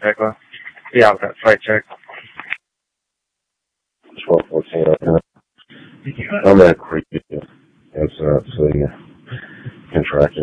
Tekla. Be out with that flight check. 1214, okay. I'm at creepy. It's the contracted.